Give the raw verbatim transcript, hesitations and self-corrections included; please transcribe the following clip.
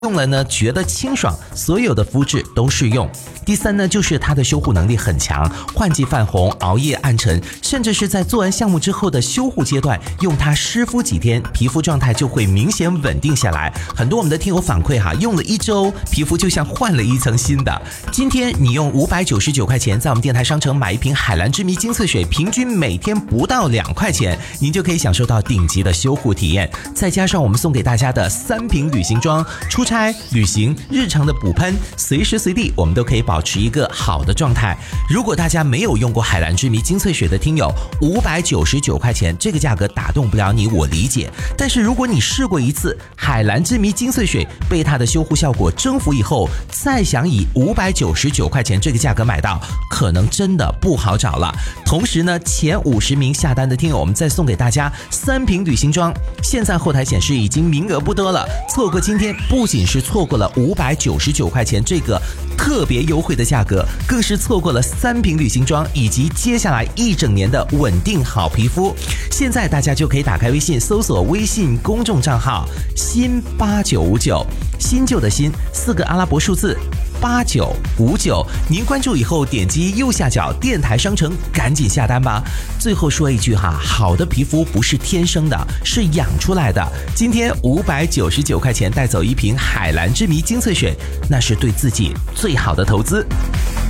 用了呢觉得清爽，所有的肤质都适用。第三呢，就是它的修护能力很强，换季泛红、熬夜暗沉，甚至是在做完项目之后的修护阶段，用它湿敷几天，皮肤状态就会明显稳定下来。很多我们的听友反馈哈，用了一周，皮肤就像换了一层新的。今天你用五百九十九块钱在我们电台商城买一瓶海蓝之谜精粹水，平均每天不到两块钱，您就可以享受到顶级的修护体验。再加上我们送给大家的三瓶旅行装，出差、旅行、日常的补喷，随时随地我们都可以保持一个好的状态。如果大家没有用过海蓝之谜精粹水的听友，五百九十九块钱这个价格打动不了你，我理解。但是如果你试过一次海蓝之谜精粹水，被它的修护效果征服以后，再想以五百九十九块钱这个价格买到，可能真的不好找了。同时呢，前五十名下单的听友，我们再送给大家三瓶旅行装。现在后台显示已经名额不多了，错过今天不仅是错过了五百九十九块钱这个特别优惠的价格，更是错过了三瓶旅行装以及接下来一整年的稳定好皮肤。现在大家就可以打开微信，搜索微信公众账号新八九五九，新旧的新，四个阿拉伯数字八九五九，您关注以后点击右下角电台商城，赶紧下单吧。最后说一句哈，好的皮肤不是天生的，是养出来的。今天五百九十九块钱带走一瓶海蓝之谜精粹水，那是对自己最好的投资。